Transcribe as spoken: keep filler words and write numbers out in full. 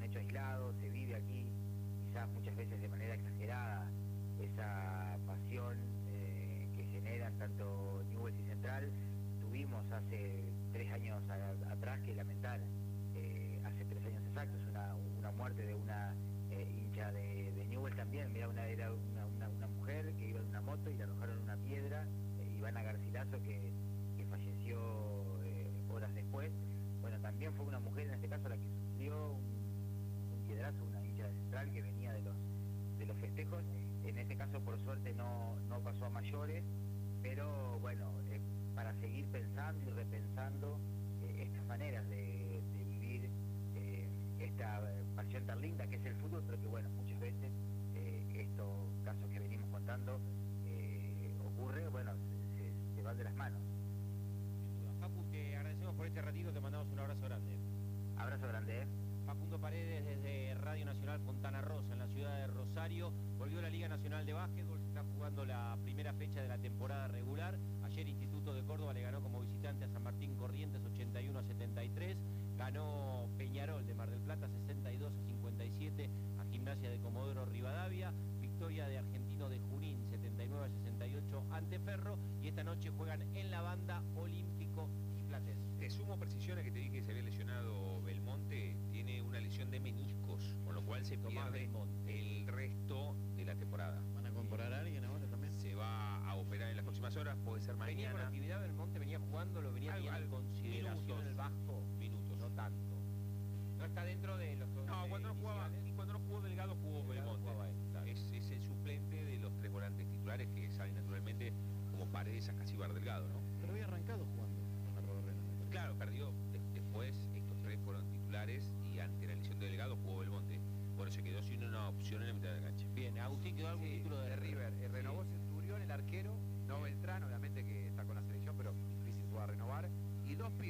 hecho aislado, se vive aquí, quizás muchas veces de manera exagerada, esa pasión eh, que generan tanto Newell's y Central. Tuvimos hace tres años a, atrás que lamentar, eh, hace tres años exactos, una, una muerte de una eh, hincha de, de Newell's también. Mira, una, era una, una, una mujer que iba en una moto y le arrojaron una piedra, eh, Ivana Garcilaso, que, que falleció eh, horas después. Bueno, también fue una mujer en este caso la que sufrió un, un piedrazo, una hincha de Central que venía de los, de los festejos. En este caso, por suerte, no, no pasó a mayores, pero bueno, eh, para seguir pensando y repensando eh, estas maneras de, de vivir eh, esta pasión tan linda que es el fútbol, pero que bueno, muchas veces eh, estos casos que venimos contando eh, ocurre, bueno, se, se, se van de las manos. Facu, te agradecemos por este ratito, te mandamos un abrazo grande. Abrazo grande, ¿eh? Facundo Paredes desde Radio Nacional Fontana Rosa, en la ciudad de Rosario. Volvió la Liga Nacional de Básquetbol, se está jugando la primera fecha de la temporada regular. Ayer Instituto de Córdoba le ganó como visitante a San Martín Corrientes ochenta y uno a setenta y tres. Ganó Peñarol de Mar del Plata sesenta y dos a cincuenta y siete a Gimnasia de Comodoro Rivadavia. Victoria de Argentino de Junín setenta y nueve a sesenta y ocho ante Ferro. Y esta noche juegan en la banda Olímpico y Platense. Te sumo precisiones que te dije que se había lesionado Belmonte. Tiene una lesión de meniscos, con lo cual se Tomás pierde Belmonte. el resto de la temporada. ¿Van a comprar a alguien ahora también? Se va a operar en las próximas horas, puede ser Venía con mañana. actividad, Belmonte venía jugando, lo venía Algo- teniendo en algo- consideración minutos. el Vasco. Minutos. No tanto. No está dentro de los No, once cuando no jugaba, iniciales. y cuando no jugó Delgado jugó Delgado Belmonte. jugaba él, claro. es, es el suplente de los tres volantes titulares que salen naturalmente como Paredes, Acasíbar, Delgado, ¿no? Pero había arrancado jugando con la Rodorrena. Claro, perdió. De- después estos tres fueron titulares y ante la lesión de Delgado jugó Belmonte. Por eso quedó sin una opción en la mitad de la cancha. Bien, Agustín, ¿quedó algún Sí, título de, de River. Eh, renovó Sí. Centurión, el arquero, no Beltrán, obviamente que está con la selección, pero difícil pueda renovar. Y dos pibes.